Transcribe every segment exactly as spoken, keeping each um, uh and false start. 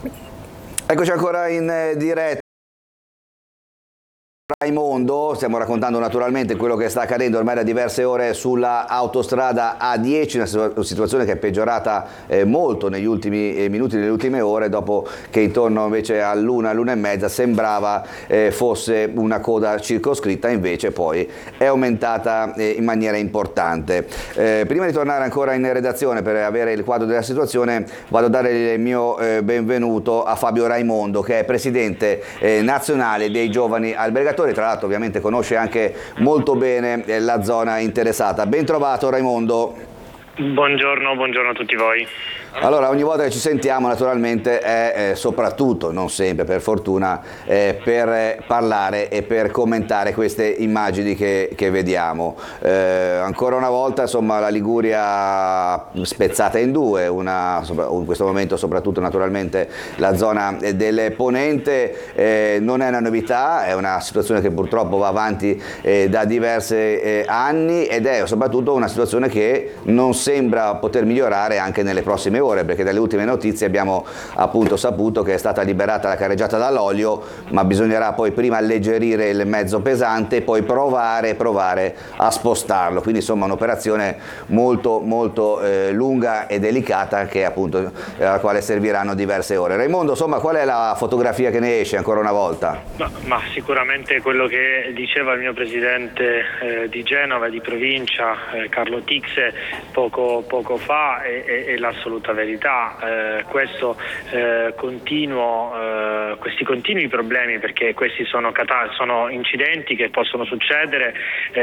Eccoci ancora in diretta. Raimondo, stiamo raccontando naturalmente quello che sta accadendo ormai da diverse ore sulla autostrada A dieci, una situazione che è peggiorata eh, molto negli ultimi eh, minuti, nelle ultime ore, dopo che intorno invece all'una, all'una e mezza sembrava eh, fosse una coda circoscritta, invece poi è aumentata eh, in maniera importante. Eh, prima di tornare ancora in redazione per avere il quadro della situazione, vado a dare il mio eh, benvenuto a Fabio Raimondo, che è presidente eh, nazionale dei giovani albergatori. Tra l'altro ovviamente conosce anche molto bene la zona interessata. Ben trovato Raimondo. Buongiorno, buongiorno a tutti voi. Allora, ogni volta che ci sentiamo naturalmente è eh, soprattutto, non sempre per fortuna, eh, per eh, parlare e per commentare queste immagini che, che vediamo. Eh, ancora una volta insomma la Liguria spezzata in due, una, in questo momento soprattutto naturalmente la zona del Ponente, eh, non è una novità, è una situazione che purtroppo va avanti eh, da diversi eh, anni ed è soprattutto una situazione che non sembra poter migliorare anche nelle prossime ore. Ore, perché dalle ultime notizie abbiamo appunto saputo che è stata liberata la carreggiata dall'olio, ma bisognerà poi prima alleggerire il mezzo pesante e poi provare, provare a spostarlo, quindi insomma un'operazione molto molto eh, lunga e delicata che appunto alla quale serviranno diverse ore. Raimondo, insomma, qual è la fotografia che ne esce ancora una volta? Ma, ma sicuramente quello che diceva il mio presidente eh, di Genova, di provincia, eh, Carlo Tixe, poco, poco fa è, è, è l'assoluta verità. Eh, questo eh, continuo, eh, questi continui problemi, perché questi sono, sono incidenti che possono succedere,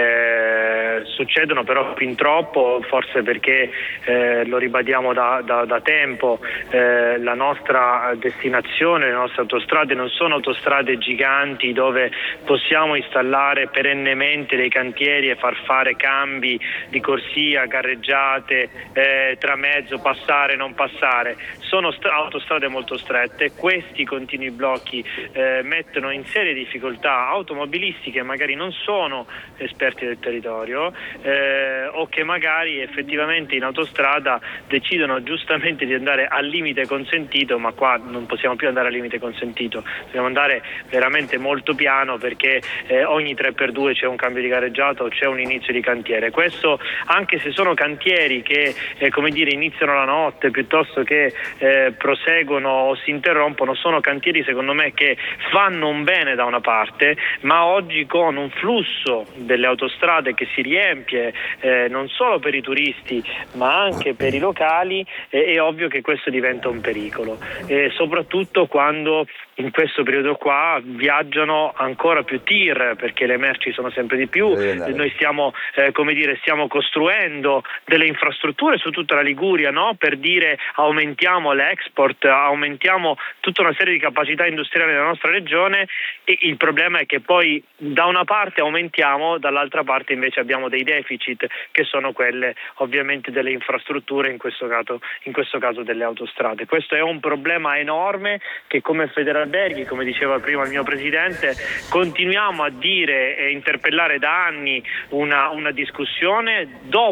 eh, succedono però fin troppo, forse perché eh, lo ribadiamo da, da, da tempo, eh, la nostra destinazione, le nostre autostrade non sono autostrade giganti dove possiamo installare perennemente dei cantieri e far fare cambi di corsia, carreggiate, eh, tramezzo, passare, non passare. Sono autostrade molto strette. Questi continui blocchi eh, mettono in serie difficoltà automobilisti che magari non sono esperti del territorio eh, o che magari effettivamente in autostrada decidono giustamente di andare al limite consentito, ma qua non possiamo più andare al limite consentito, dobbiamo andare veramente molto piano, perché eh, ogni tre per due c'è un cambio di carreggiata o c'è un inizio di cantiere. Questo anche se sono cantieri che eh, come dire iniziano la notte piuttosto che eh, proseguono o si interrompono, sono cantieri secondo me che fanno un bene da una parte, ma oggi con un flusso delle autostrade che si riempie eh, non solo per i turisti ma anche per i locali, eh, è ovvio che questo diventa un pericolo, eh, soprattutto quando in questo periodo qua viaggiano ancora più tir, perché le merci sono sempre di più. Noi stiamo eh, come dire stiamo costruendo delle infrastrutture su tutta la Liguria, no? Per dire aumentiamo l'export, aumentiamo tutta una serie di capacità industriali della nostra regione, e il problema è che poi da una parte aumentiamo, dall'altra parte invece abbiamo dei deficit che sono quelle ovviamente delle infrastrutture, in questo caso, in questo caso delle autostrade. Questo è un problema enorme che come Federalberghi, come diceva prima il mio presidente, continuiamo a dire e interpellare da anni una, una discussione. Dopo